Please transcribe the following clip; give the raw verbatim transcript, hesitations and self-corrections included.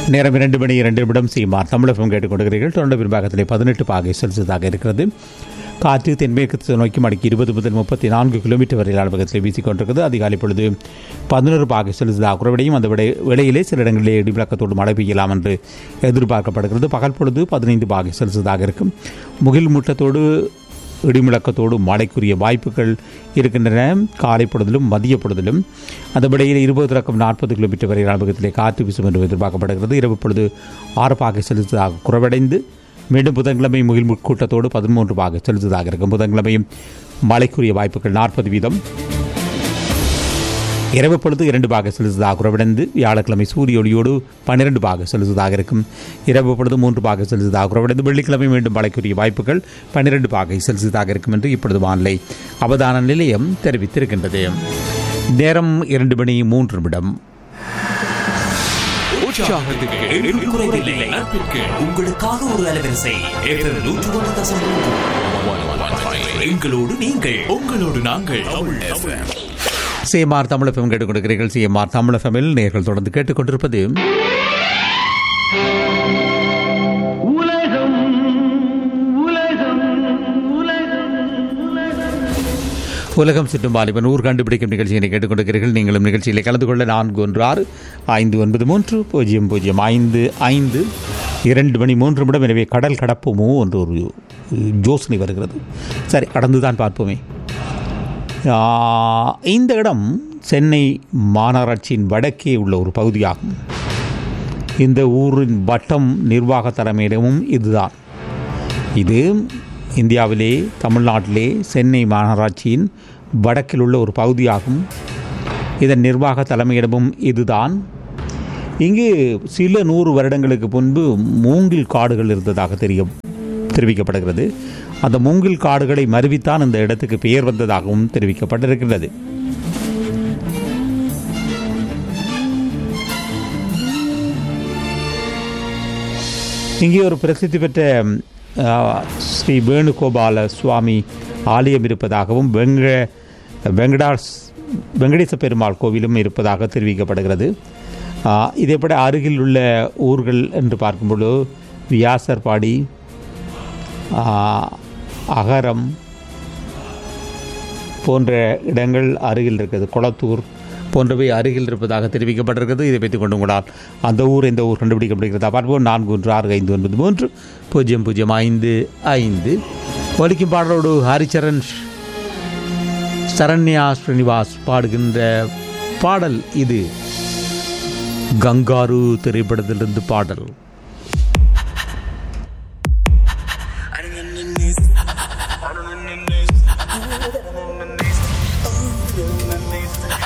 நேரம் இரண்டு மணி இரண்டு நிமிடம் சீமார் தமிழகம் கேட்டுக்கொண்டிருக்கிறீர்கள். தொடர்ந்து பின்பாகத்திலே பதினெட்டு பாகை செல்சியஸாக இருக்கிறது. காற்று தென்மேற்கு நோக்கி மணிக்கு இருபது முதல் முப்பத்தி நான்கு கிலோமீட்டர் வரையிலான வேகத்தில் வீசிக்கொண்டிருக்கிறது. அதிகாலை பொழுது பதினொரு பாகை செல்சியஸாக குறைவடையும். அந்த விட விலையிலே சில இடங்களிலே இடிமுழக்கத்தோடு மழை பெய்யலாம் என்று எதிர்பார்க்கப்படுகிறது. பகல் பொழுது பதினைந்து பாகை செல்சியஸாக இருக்கும். முகில் மூட்டத்தோடு இடிமுழக்கத்தோடு மழைக்குரிய வாய்ப்புகள் இருக்கின்றன. காலை பொழுதிலும் மதிய பொழுதிலும் அந்த விடையில் இருபது தொடக்கம் நாற்பது கிலோமீட்டர் வரை வேகத்திலே காற்று வீசும் என்று எதிர்பார்க்கப்படுகிறது. இரவு பொழுது ஆறு பாகை செலுத்ததாக குறைவடைந்து மீண்டும் புதன்கிழமை முகில் கூட்டத்தோடு பதிமூன்று பாகை செலுத்ததாக இருக்கும். புதன்கிழமையும் மழைக்குரிய வாய்ப்புகள் நாற்பது வீதம். இரவு பொழுது இரண்டு பாக செலுத்ததாக குறைவடைந்து வியாழக்கிழமை சூரிய ஒளியோடு பன்னிரண்டு பாக செலுத்ததாக இருக்கும். இரவு பொழுது மூன்று பாக செலுத்ததாக குறைவடைந்து வெள்ளிக்கிழமை மீண்டும் மழைக்குரிய வாய்ப்புகள் பன்னிரண்டு பாகை செலுத்ததாக இருக்கும் என்று இப்பொழுது வானிலை அவதான நிலையம் தெரிவித்திருக்கின்றது. நேரம் இரண்டு மணி மூன்று நிமிடம். உங்களுக்காக ஒரு அலைவரிசை எங்களோடு நீங்கள், உங்களோடு நாங்கள். சிஎம்ஆர் தமிழகம் கேட்டுக்கொண்டிருக்கிறீர்கள். சிஎம்ஆர் தமிழகமில் நேர்கள் தொடர்ந்து கேட்டுக்கொண்டிருப்பது உலகம் உலகம் உலகம் சுற்றும் வாலிபன் ஊர் கண்டுபிடிக்கும் நிகழ்ச்சியை கேட்டுக்கொண்டிருக்கிறீர்கள். நீங்களும் நிகழ்ச்சியில் கலந்து கொள்ள நான்கு ஒன்று ஆறு ஐந்து ஒன்பது மூன்று பூஜ்ஜியம் பூஜ்ஜியம் ஐந்து ஐந்து இரண்டு மணி மூன்று நிமிடம். எனவே கடல் கடப்போமோ என்று ஒரு யோசனை வருகிறது. சரி, கடந்துதான் பார்ப்போமே. இந்த இடம் சென்னை மாநகராட்சியின் வடக்கே உள்ள ஒரு பகுதியாகும். இந்த ஊரின் வட்டம் நிர்வாக தலைமையிடமும் இதுதான். இது இந்தியாவிலே தமிழ்நாட்டிலே சென்னை மாநகராட்சியின் வடக்கில் உள்ள ஒரு பகுதியாகும். இதன் நிர்வாக தலைமையிடமும் இதுதான். இங்கு சில நூறு வருடங்களுக்கு முன்பு மூங்கில் காடுகள் இருந்ததாக தெரிய தெரிவிக்கப்படுகிறது. அந்த மூங்கில் காடுகளை மருவித்தான் இந்த இடத்துக்கு பெயர் வந்ததாகவும் தெரிவிக்கப்பட்டிருக்கிறது. இங்கே ஒரு பிரசித்தி பெற்ற ஸ்ரீ வேணுகோபால சுவாமி ஆலயம் இருப்பதாகவும் வெங்க வெங்கடாஸ் வெங்கடேச பெருமாள் கோவிலும் இருப்பதாக தெரிவிக்கப்படுகிறது. இதேபோல அருகில் உள்ள ஊர்கள் என்று பார்க்கும்போது வியாசர்பாடி, அகரம் போன்ற இடங்கள் அருகில் இருக்கிறது. கொளத்தூர் போன்றவை அருகில் இருப்பதாக தெரிவிக்கப்பட்டிருக்கிறது. இதை வைத்துக் கொண்டு கூடால் அந்த ஊர் இந்த ஊர் கண்டுபிடிக்கப்படுகிறதா பார்ப்போம். நான்கு ஒன்று ஆறு ஐந்து ஒன்பது மூன்று பூஜ்ஜியம் பூஜ்ஜியம் ஐந்து ஐந்து. ஒலிக்கும் பாடலோடு ஹரிச்சரன் சரண்யா ஸ்ரீனிவாஸ் பாடுகின்ற பாடல் இது. கங்காரு திரைப்படத்திலிருந்து பாடல்.